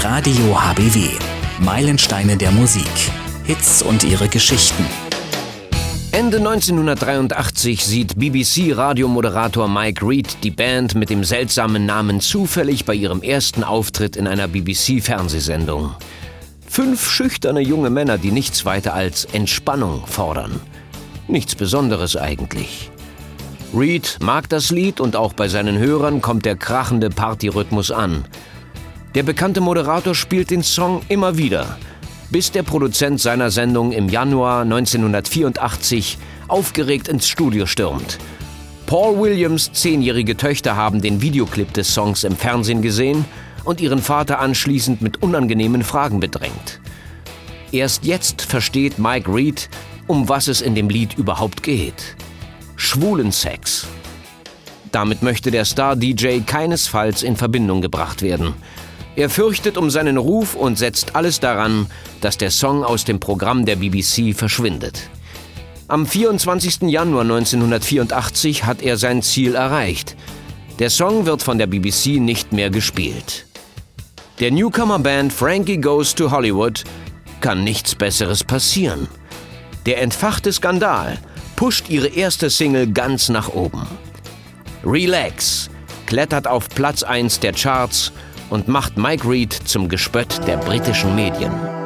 Radio HBW. Meilensteine der Musik. Hits und ihre Geschichten. Ende 1983 sieht BBC-Radiomoderator Mike Read die Band mit dem seltsamen Namen zufällig bei ihrem ersten Auftritt in einer BBC-Fernsehsendung. 5 schüchterne junge Männer, die nichts weiter als Entspannung fordern. Nichts Besonderes eigentlich. Read mag das Lied und auch bei seinen Hörern kommt der krachende Partyrhythmus an. Der bekannte Moderator spielt den Song immer wieder, bis der Produzent seiner Sendung im Januar 1984 aufgeregt ins Studio stürmt. Paul Williams' 10-jährige Töchter haben den Videoclip des Songs im Fernsehen gesehen und ihren Vater anschließend mit unangenehmen Fragen bedrängt. Erst jetzt versteht Mike Read, um was es in dem Lied überhaupt geht. Schwulensex. Damit möchte der Star-DJ keinesfalls in Verbindung gebracht werden. Er fürchtet um seinen Ruf und setzt alles daran, dass der Song aus dem Programm der BBC verschwindet. Am 24. Januar 1984 hat er sein Ziel erreicht. Der Song wird von der BBC nicht mehr gespielt. Der Newcomer-Band Frankie Goes to Hollywood kann nichts Besseres passieren. Der entfachte Skandal pusht ihre erste Single ganz nach oben. Relax klettert auf Platz 1 der Charts und macht Mike Read zum Gespött der britischen Medien.